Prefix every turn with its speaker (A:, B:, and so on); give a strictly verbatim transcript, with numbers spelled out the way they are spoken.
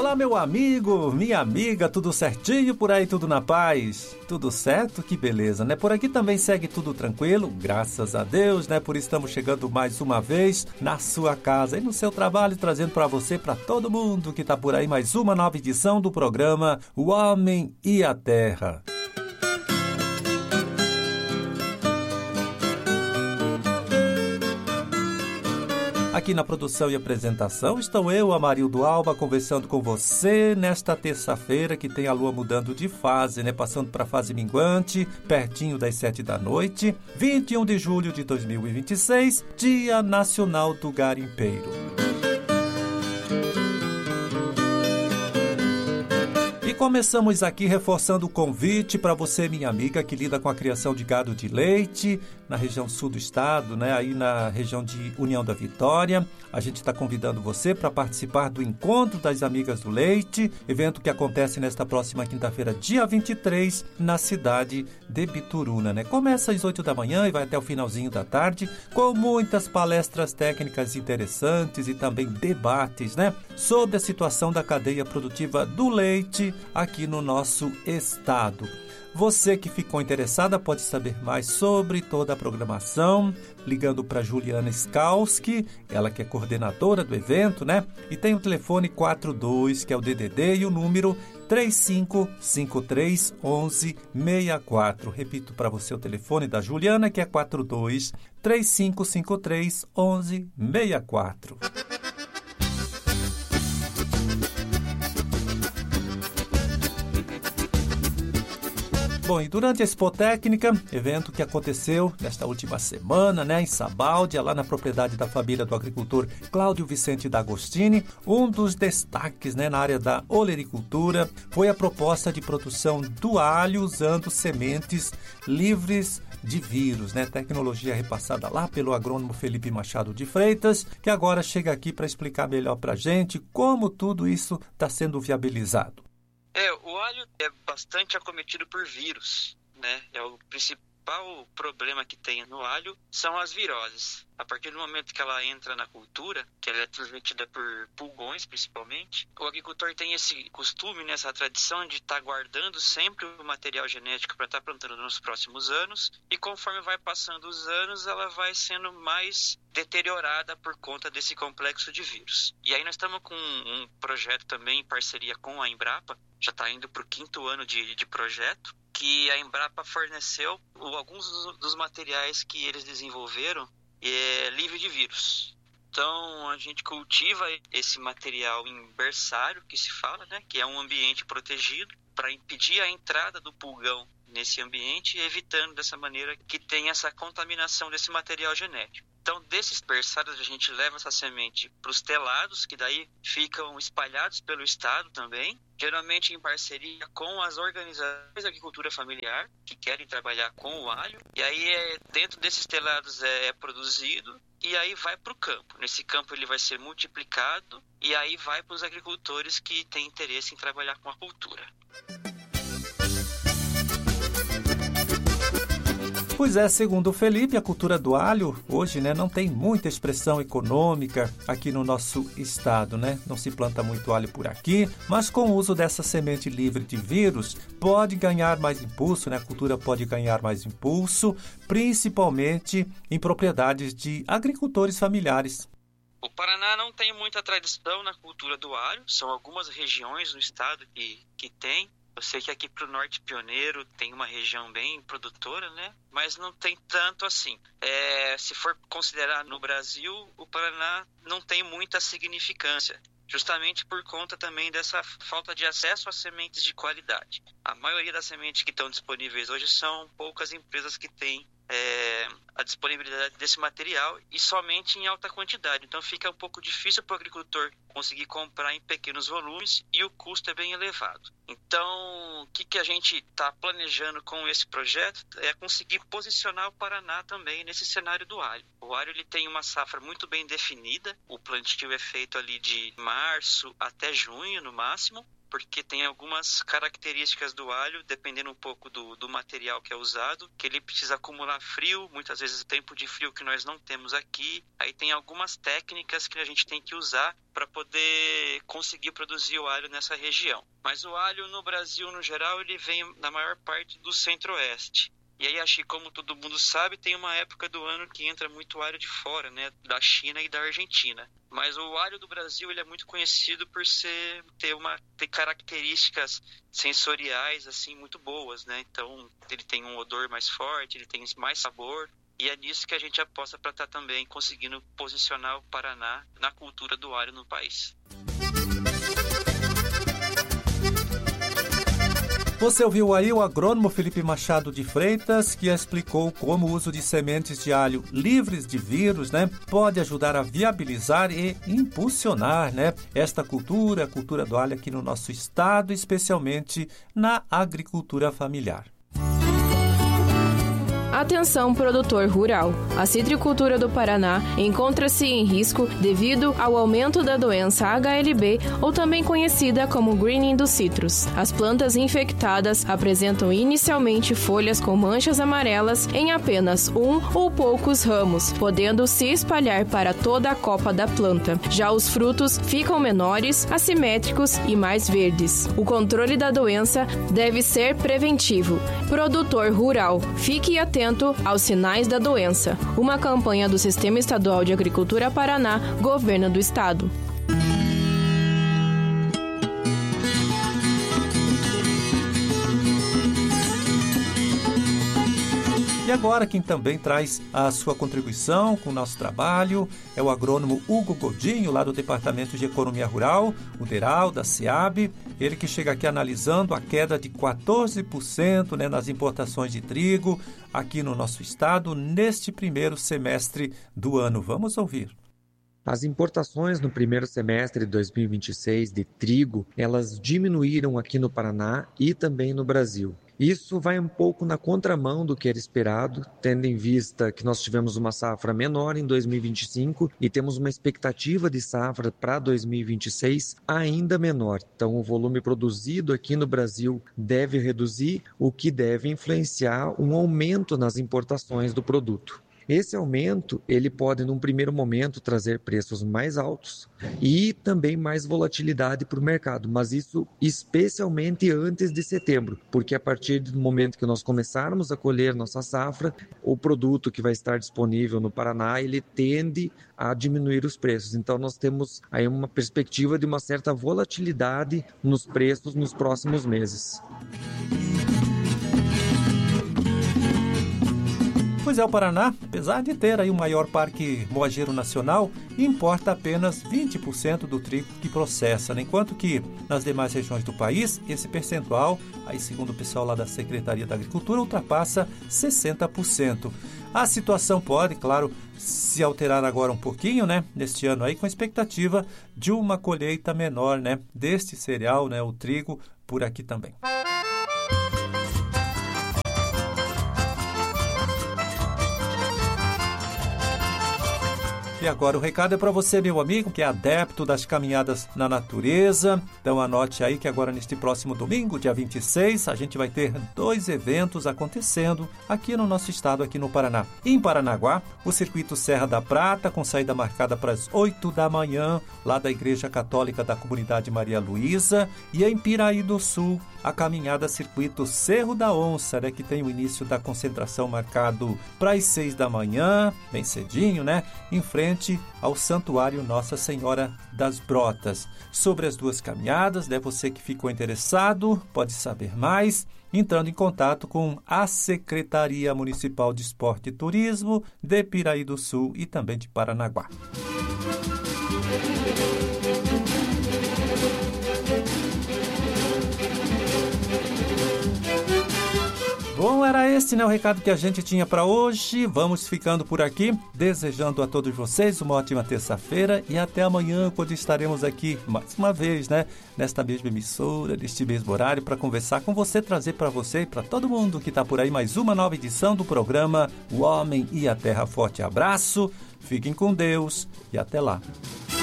A: Olá, meu amigo, minha amiga, tudo certinho por aí, tudo na paz? Tudo certo? Que beleza, né? Por aqui também segue tudo tranquilo, graças a Deus, né? Por isso estamos chegando mais uma vez na sua casa e no seu trabalho, trazendo para você, para todo mundo que tá por aí, mais uma nova edição do programa O Homem e a Terra. Aqui na produção e apresentação estão eu, Amarildo Alba, conversando com você nesta terça-feira que tem a lua mudando de fase, né? Passando para a fase minguante, pertinho das sete da noite, vinte e um de julho de dois mil e vinte e seis, Dia Nacional do Garimpeiro. E começamos aqui reforçando o convite para você, minha amiga, que lida com a criação de gado de leite na região sul do estado, né? Aí na região de União da Vitória. A gente está convidando você para participar do Encontro das Amigas do Leite, evento que acontece nesta próxima quinta-feira, dia vinte e três, na cidade de Bituruna, né? Começa às oito da manhã e vai até o finalzinho da tarde, com muitas palestras técnicas interessantes e também debates, né? Sobre a situação da cadeia produtiva do leite aqui no nosso estado. Você que ficou interessada pode saber mais sobre toda a programação ligando para Juliana Skalski, ela que é coordenadora do evento, né? E tem o telefone quarenta e dois, que é o D D D, e o número três cinco cinco três, onze sessenta e quatro. Repito para você o telefone da Juliana, que é quarenta e dois, três cinco cinco três, onze sessenta e quatro. Bom, e durante a Expo Técnica, evento que aconteceu nesta última semana, né, em Sabaldia, lá na propriedade da família do agricultor Cláudio Vicente D'Agostini, um dos destaques, né, na área da olericultura foi a proposta de produção do alho usando sementes livres de vírus, né, tecnologia repassada lá pelo agrônomo Felipe Machado de Freitas, que agora chega aqui para explicar melhor para a gente como tudo isso está sendo viabilizado.
B: É, o alho é bastante acometido por vírus, né? É o principal problema que tem no alho são as viroses. A partir do momento que ela entra na cultura, que ela é transmitida por pulgões principalmente, o agricultor tem esse costume, né, essa tradição de estar tá guardando sempre o material genético para estar tá plantando nos próximos anos, e conforme vai passando os anos, ela vai sendo mais deteriorada por conta desse complexo de vírus. E aí nós estamos com um projeto também em parceria com a Embrapa, já está indo para o quinto ano de, de projeto, que a Embrapa forneceu alguns dos, dos materiais que eles desenvolveram é, livre de vírus. Então a gente cultiva esse material em berçário, que se fala, né, que é um ambiente protegido, para impedir a entrada do pulgão nesse ambiente, evitando dessa maneira que tenha essa contaminação desse material genético. Então, desses berçários, a gente leva essa semente para os telados, que daí ficam espalhados pelo estado também, geralmente em parceria com as organizações de agricultura familiar, que querem trabalhar com o alho. E aí, é, dentro desses telados é, é produzido e aí vai para o campo. Nesse campo ele vai ser multiplicado e aí vai para os agricultores que têm interesse em trabalhar com a cultura.
A: Pois é, segundo o Felipe, a cultura do alho hoje, né, não tem muita expressão econômica aqui no nosso estado, né? Não se planta muito alho por aqui, mas com o uso dessa semente livre de vírus, pode ganhar mais impulso, né? A cultura pode ganhar mais impulso, principalmente em propriedades de agricultores familiares.
B: O Paraná não tem muita tradição na cultura do alho, são algumas regiões no estado que, que tem. Eu sei que aqui para o Norte Pioneiro tem uma região bem produtora, né? Mas não tem tanto assim. É, se for considerar no Brasil, o Paraná não tem muita significância, justamente por conta também dessa falta de acesso a sementes de qualidade. A maioria das sementes que estão disponíveis hoje são poucas empresas que têm é, a disponibilidade desse material e somente em alta quantidade. Então fica um pouco difícil para o agricultor conseguir comprar em pequenos volumes e o custo é bem elevado. Então, o que, que a gente está planejando com esse projeto é conseguir posicionar o Paraná também nesse cenário do alho. O alho ele tem uma safra muito bem definida, o plantio é feito ali de março até junho no máximo, porque tem algumas características do alho, dependendo um pouco do, do material que é usado, que ele precisa acumular frio, muitas vezes tempo de frio que nós não temos aqui. Aí tem algumas técnicas que a gente tem que usar para poder conseguir produzir o alho nessa região. Mas o alho no Brasil, no geral, ele vem na maior parte do centro-oeste. E aí, acho que, como todo mundo sabe, tem uma época do ano que entra muito alho de fora, né? Da China e da Argentina. Mas o alho do Brasil, ele é muito conhecido por ser, ter, uma, ter características sensoriais, assim, muito boas, né? Então, ele tem um odor mais forte, ele tem mais sabor. E é nisso que a gente aposta para estar também conseguindo posicionar o Paraná na cultura do alho no país.
A: Você ouviu aí o agrônomo Felipe Machado de Freitas, que explicou como o uso de sementes de alho livres de vírus, né, pode ajudar a viabilizar e impulsionar, né, esta cultura, a cultura do alho aqui no nosso estado, especialmente na agricultura familiar.
C: Atenção, produtor rural! A citricultura do Paraná encontra-se em risco devido ao aumento da doença H L B, ou também conhecida como greening dos citros. As plantas infectadas apresentam inicialmente folhas com manchas amarelas em apenas um ou poucos ramos, podendo se espalhar para toda a copa da planta. Já os frutos ficam menores, assimétricos e mais verdes. O controle da doença deve ser preventivo. Produtor rural, fique atento aos sinais da doença. Uma campanha do Sistema Estadual de Agricultura Paraná, Governo do Estado.
A: E agora quem também traz a sua contribuição com o nosso trabalho é o agrônomo Hugo Godinho, lá do Departamento de Economia Rural, o DERAL, da SEAB. Ele que chega aqui analisando a queda de quatorze por cento, né, nas importações de trigo aqui no nosso estado neste primeiro semestre do ano. Vamos ouvir.
D: As importações no primeiro semestre de dois mil e vinte e seis de trigo, elas diminuíram aqui no Paraná e também no Brasil. Isso vai um pouco na contramão do que era esperado, tendo em vista que nós tivemos uma safra menor em dois mil e vinte e cinco e temos uma expectativa de safra para dois mil e vinte e seis ainda menor. Então, o volume produzido aqui no Brasil deve reduzir, o que deve influenciar um aumento nas importações do produto. Esse aumento, ele pode, num primeiro momento, trazer preços mais altos e também mais volatilidade para o mercado, mas isso especialmente antes de setembro, porque a partir do momento que nós começarmos a colher nossa safra, o produto que vai estar disponível no Paraná, ele tende a diminuir os preços. Então, nós temos aí uma perspectiva de uma certa volatilidade nos preços nos próximos meses.
A: Pois é, o Paraná, apesar de ter aí o maior parque moageiro nacional, importa apenas vinte por cento do trigo que processa, né? Enquanto que nas demais regiões do país, esse percentual, aí segundo o pessoal lá da Secretaria da Agricultura, ultrapassa sessenta por cento. A situação pode, claro, se alterar agora um pouquinho, né, neste ano aí, com a expectativa de uma colheita menor, né, deste cereal, né, o trigo, por aqui também. E agora o recado é para você, meu amigo, que é adepto das caminhadas na natureza. Então anote aí que agora neste próximo domingo, dia vinte e seis, a gente vai ter dois eventos acontecendo aqui no nosso estado, aqui no Paraná. Em Paranaguá, o Circuito Serra da Prata, com saída marcada para as oito da manhã, lá da Igreja Católica da Comunidade Maria Luísa. E em Piraí do Sul, a caminhada Circuito Cerro da Onça, né, que tem o início da concentração marcado para as seis da manhã, bem cedinho, né, em frente ao Santuário Nossa Senhora das Brotas. Sobre as duas caminhadas, né, você que ficou interessado pode saber mais entrando em contato com a Secretaria Municipal de Esporte e Turismo de Piraí do Sul e também de Paranaguá. Bom, era esse, né, o recado que a gente tinha para hoje. Vamos ficando por aqui, desejando a todos vocês uma ótima terça-feira e até amanhã, quando estaremos aqui mais uma vez, né, nesta mesma emissora, neste mesmo horário, para conversar com você, trazer para você e para todo mundo que está por aí mais uma nova edição do programa O Homem e a Terra. Forte abraço, fiquem com Deus e até lá.